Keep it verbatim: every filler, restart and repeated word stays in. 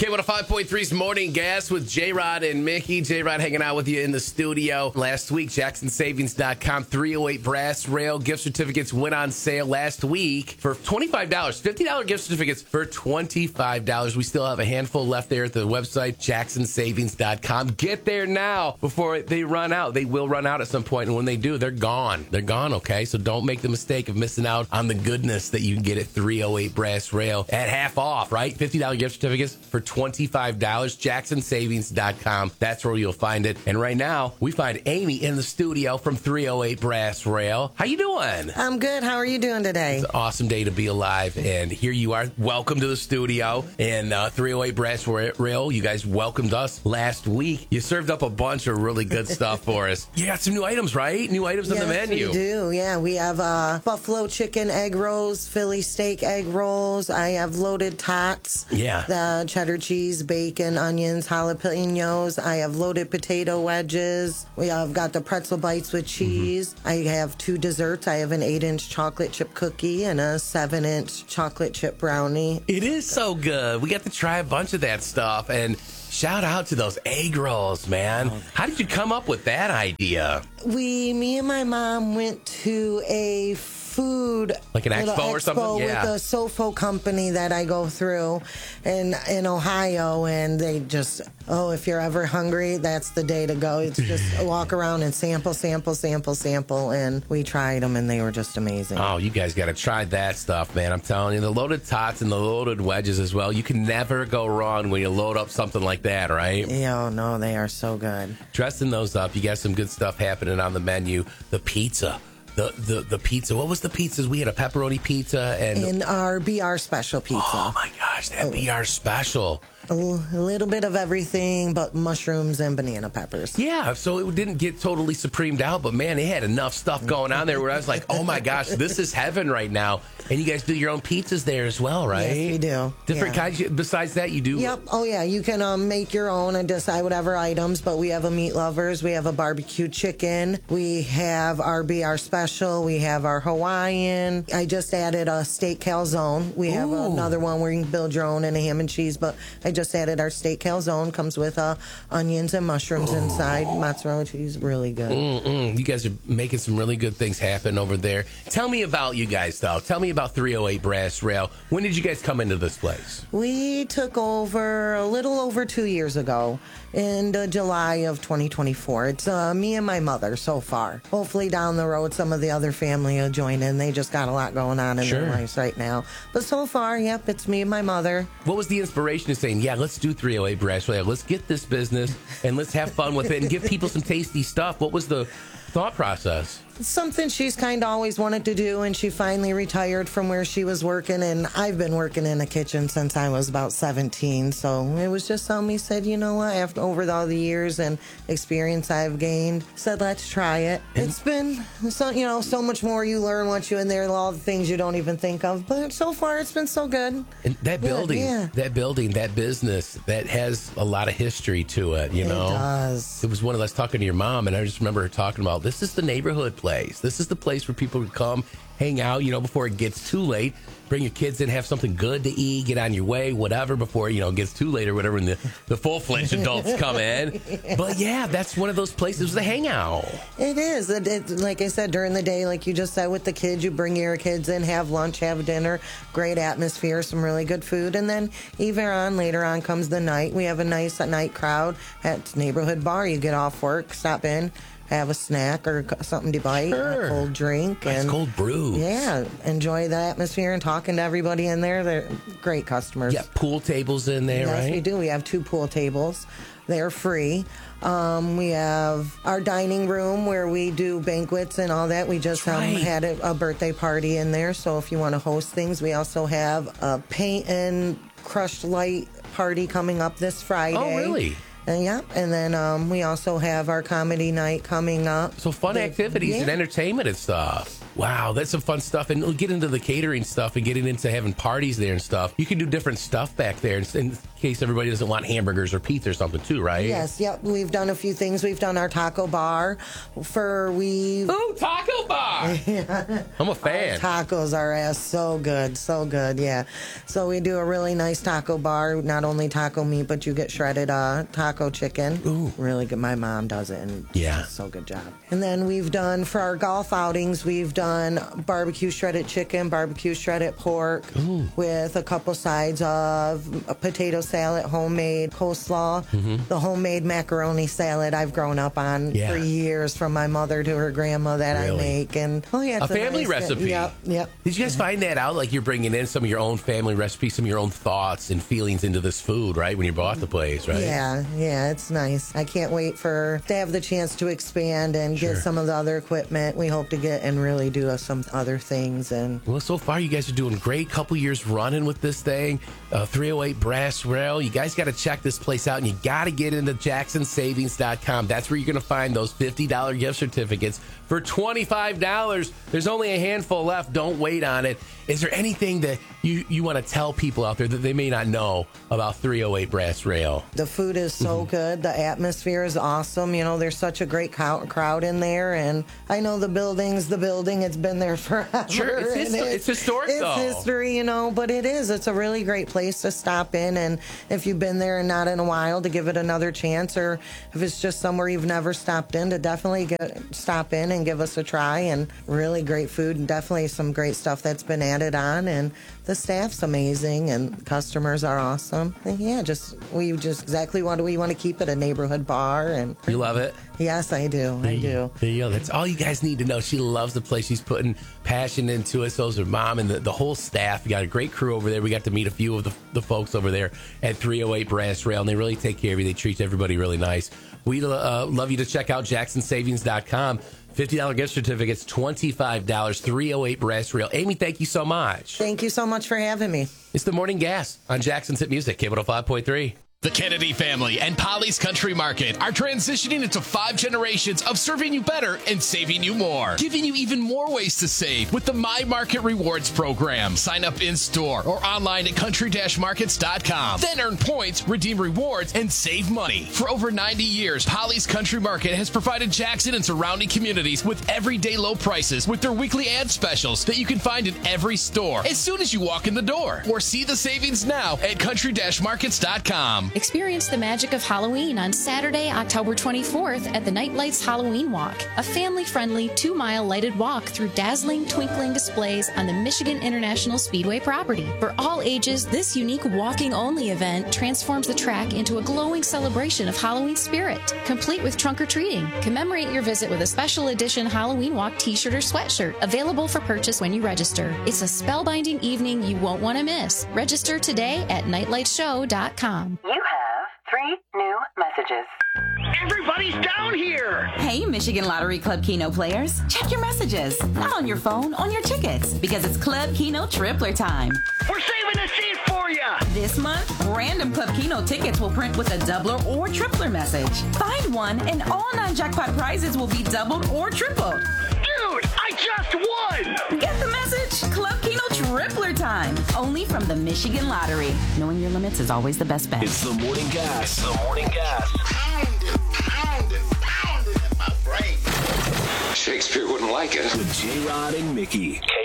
K one oh five point three's Morning Gas with J-Rod and Mickey. J-Rod hanging out with you in the studio. Last week, Jackson Savings dot com three oh eight Brass Rail gift certificates went on sale last week for twenty-five dollars. fifty dollars gift certificates for twenty-five dollars. We still have a handful left there at the website, Jackson Savings dot com. Get there now before they run out. They will run out at some point, and when they do, they're gone. They're gone, okay? So don't make the mistake of missing out on the goodness that you can get at three oh eight Brass Rail at half off, right? fifty dollars gift certificates for twenty-five dollars. Jackson Savings dot com. That's where you'll find it. And right now, we find Amy in the studio from three oh eight Brass Rail. How you doing? I'm good. How are you doing today? It's an awesome day to be alive. And here you are. Welcome to the studio in uh, three oh eight Brass Rail. You guys welcomed us last week. You served up a bunch of really good stuff for us. You got some new items, right? New items yes, on the menu. we do. Yeah, we have uh, buffalo chicken egg rolls, Philly steak egg rolls. I have loaded tots. Yeah. The cheddar cheese, bacon, onions, jalapenos. I have loaded potato wedges. We have got the pretzel bites with cheese. Mm-hmm. I have two desserts. I have an eight-inch chocolate chip cookie and a seven-inch chocolate chip brownie. It is so good. We got to try a bunch of that stuff. And shout out to those egg rolls, man. How did you come up with that idea? We, me and my mom went to a food like an expo, expo or something, yeah, with the Sofo company that I go through in in Ohio, and they just oh, if you're ever hungry, that's the day to go. It's just walk around and sample, sample, sample, sample, and we tried them, and they were just amazing. Oh, you guys got to try that stuff, man! I'm telling you, the loaded tots and the loaded wedges as well. You can never go wrong when you load up something like that, right? Yeah, no, they are so good. Dressing those up, you got some good stuff happening on the menu. The pizza. The, the the pizza. What was the pizzas? We had a pepperoni pizza and... And our B R special pizza. Oh, my gosh, that oh. B R special. A little bit of everything but mushrooms and banana peppers. Yeah, so it didn't get totally supremed out, but man, it had enough stuff going on there where I was like, oh my gosh, this is heaven right now. And you guys do your own pizzas there as well, right? Yes, we do. Different yeah. kinds. Besides that, you do? Yep. Oh, yeah. You can um, make your own and decide whatever items, but we have a meat lovers. We have a barbecue chicken. We have our B R special. We have our Hawaiian. I just added a steak calzone. We have Ooh. another one where you can build your own and a ham and cheese, but I just added our steak calzone. Comes with uh, onions and mushrooms Ooh. inside. Mozzarella cheese. Really good. Mm-mm. You guys are making some really good things happen over there. Tell me about you guys, though. Tell me about three oh eight Brass Rail. When did you guys come into this place? We took over a little over two years ago in uh, July of twenty twenty-four. It's uh, me and my mother so far. Hopefully down the road some of the other family will join in. They just got a lot going on in sure. their lives right now. But so far, yep, it's me and my mother. What was the inspiration of saying, yeah, let's do three oh eight Brass Rail. Let's get this business and let's have fun with it and give people some tasty stuff. What was the thought process? Something she's kind of always wanted to do, and she finally retired from where she was working, and I've been working in the kitchen since I was about seventeen, so it was just something he said, you know what, after over all the years and experience I've gained, said let's try it. And it's been, so you know, so much more you learn once you're in there, all the things you don't even think of, but so far it's been so good. And that building, yeah. that building, that business, that has a lot of history to it, you know? It does. It was one of us talking to your mom, and I just remember her talking about, this is the neighborhood place. This is the place where people would come, hang out, you know, before it gets too late. Bring your kids in, have something good to eat, get on your way, whatever, before, you know, it gets too late or whatever, and the, the full-fledged adults come in. But, yeah, that's one of those places to hang out. It is. It, it, like I said, during the day, like you just said with the kids, you bring your kids in, have lunch, have dinner, great atmosphere, some really good food. And then even on, later on comes the night. We have a nice night crowd at Neighborhood Bar. You get off work, stop in, have a snack or something to bite, sure. a cold drink. Nice and cold brew. Yeah, enjoy the atmosphere and talking to everybody in there. They're great customers. Yeah, pool tables in there, yes, right? Yes, we do. We have two pool tables. They're free. Um, we have our dining room where we do banquets and all that. We just um, right. had a, a birthday party in there. So if you want to host things, we also have a paint and crushed light party coming up this Friday. Oh, really? And yeah, and then um, we also have our comedy night coming up. So fun the, activities yeah. and entertainment and stuff. Wow, that's some fun stuff. And we'll get into the catering stuff and getting into having parties there and stuff. You can do different stuff back there in, in case everybody doesn't want hamburgers or pizza or something too, right? Yes, yep. We've done a few things. We've done our taco bar for we. Ooh, taco bar! Yeah. I'm a fan. Our tacos are uh, so good, so good, yeah. So we do a really nice taco bar. Not only taco meat, but you get shredded uh, taco chicken. Ooh. Really good. My mom does it, and yeah, she does so good job. And then we've done, for our golf outings, we've done barbecue shredded chicken, barbecue shredded pork. Ooh. With a couple sides of a potato salad, homemade coleslaw, mm-hmm. the homemade macaroni salad I've grown up on yeah. for years, from my mother to her grandma that really? I make. And oh yeah, it's a, a family nice recipe. Yep, yep. Did you guys find that out? Like, you're bringing in some of your own family recipes, some of your own thoughts and feelings into this food, right? When you bought the place, right? Yeah, yeah, it's nice. I can't wait for to have the chance to expand and sure. get some of the other equipment we hope to get and really do uh, some other things. And well, so far you guys are doing great. Couple years running with this thing. Uh, three oh eight Brass Rail. You guys got to check this place out, and you got to get into Jackson Savings dot com. That's where you're going to find those fifty dollars gift certificates for twenty-five dollars. There's only a handful left. Don't wait on it. Is there anything that you, you want to tell people out there that they may not know about three oh eight Brass Rail? The food is so mm-hmm. good. The atmosphere is awesome. You know, there's such a great cow- crowd in there. And I know the building's the building. It's been there forever. Sure, it's, his- it's, it's historic, it's though. It's history, you know, but it is. It's a really great place to stop in. And if you've been there and not in a while, to give it another chance. Or if it's just somewhere you've never stopped in, to definitely get, stop in and give us a try. And really great food, and definitely some great stuff that's been added on. And the staff's amazing, and customers are awesome. And yeah, just we just exactly what we want to keep it, a neighborhood bar. And you love it? Yes, I do. There I you, do. There you go. That's all you guys need to know. She loves the place. She's putting passion into it. So's her mom and the, the whole staff. We got a great crew over there. We got to meet a few of the, the folks over there at three oh eight Brass Rail, and they really take care of you. They treat everybody really nice. We'd uh, love you to check out Jackson Savings dot com. fifty dollars gift certificates, twenty-five dollars, three oh eight Brass Rail. Amy, thank you so much. Thank you so much for having me. It's the Morning Gas on Jackson's Hit Music, K one oh five point three. The Kennedy family and Polly's Country Market are transitioning into five generations of serving you better and saving you more, giving you even more ways to save with the My Market Rewards program. Sign up in store or online at country dash markets dot com. Then earn points, redeem rewards, and save money. For over ninety years, Polly's Country Market has provided Jackson and surrounding communities with everyday low prices with their weekly ad specials that you can find in every store as soon as you walk in the door. Or see the savings now at country dash markets dot com. Experience the magic of Halloween on Saturday, October twenty-fourth at the Night Lights Halloween Walk, a family-friendly two-mile lighted walk through dazzling, twinkling displays on the Michigan International Speedway property. For all ages, this unique walking-only event transforms the track into a glowing celebration of Halloween spirit, complete with trunk-or-treating. Commemorate your visit with a special edition Halloween Walk t-shirt or sweatshirt, available for purchase when you register. It's a spellbinding evening you won't want to miss. Register today at nightlight show dot com. You have three new messages. Everybody's down here! Hey, Michigan Lottery Club Keno players. Check your messages. Not on your phone, on your tickets. Because it's Club Keno Tripler time. We're saving a seat for you! This month, random Club Keno tickets will print with a doubler or tripler message. Find one, and all non-jackpot prizes will be doubled or tripled. Dude, I just won! Get the message? Club Keno Tripler time. Only from the Michigan Lottery. Knowing your limits is always the best bet. It's the Morning Gas. The Morning Gas. Pounding, pounding, pounding in my brain. Shakespeare wouldn't like it. With J-Rod and Mickey.